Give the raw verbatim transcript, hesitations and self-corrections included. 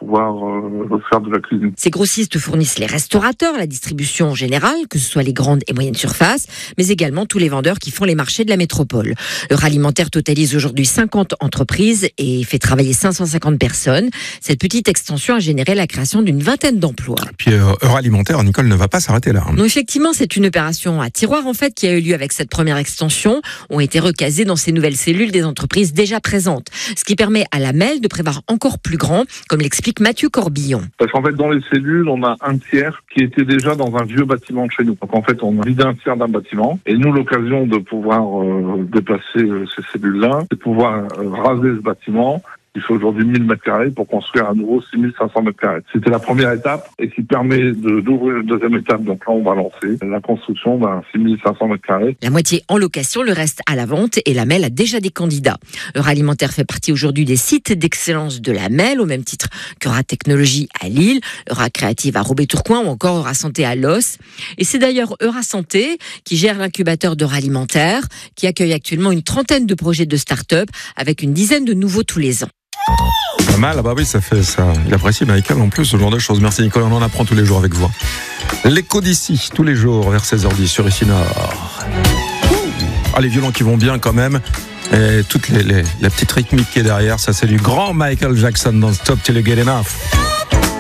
pouvoir euh, faire de la cuisine. Ces grossistes fournissent les restaurateurs, la distribution générale, que ce soit les grandes et moyennes surfaces, mais également tous les vendeurs qui font les marchés de la métropole. Euralimentaire totalise aujourd'hui cinquante entreprises et fait travailler cinq cent cinquante personnes. Cette petite extension a généré la création d'une vingtaine d'emplois. Et puis euh, Euralimentaire, Nicole, ne va pas s'arrêter là. Hein. Non, effectivement, c'est une opération à tiroir en fait qui a eu lieu avec cette première extension. Ont été recasées dans ces nouvelles cellules des entreprises déjà présentes, ce qui permet à la M E L de prévoir encore plus grand, comme l'explique Mathieu Corbillon. Parce qu'en fait, dans les cellules, on a un tiers qui était déjà dans un vieux bâtiment de chez nous. Donc en fait, on a vidé un tiers d'un bâtiment. Et nous, l'occasion de pouvoir euh, déplacer euh, ces cellules-là, c'est de pouvoir euh, raser ce bâtiment. Il faut aujourd'hui mille mètres carrés pour construire à nouveau six mille cinq cents mètres carrés. C'était la première étape et qui permet de, d'ouvrir une deuxième étape. Donc là, on va lancer la construction d'un six mille cinq cents mètres carrés. La moitié en location, le reste à la vente et la M E L a déjà des candidats. Euralimentaire fait partie aujourd'hui des sites d'excellence de la M E L, au même titre qu'Eura Technologie à Lille, Eura Créative à Roubaix-Tourcoing ou encore Eura Santé à Los. Et c'est d'ailleurs Eura Santé qui gère l'incubateur d'Euralimentaire, qui accueille actuellement une trentaine de projets de start-up avec une dizaine de nouveaux tous les ans. Pas mal, ah bah oui, ça fait ça. Il apprécie Michael en plus ce genre de choses. Merci Nicole, on en apprend tous les jours avec vous. L'écho d'ici, tous les jours vers seize heures dix sur Ici Nord. Ah, les violons qui vont bien quand même. Et toutes les, les, la petite rythmique qui est derrière, ça c'est du grand Michael Jackson dans Stop Till You Get Enough.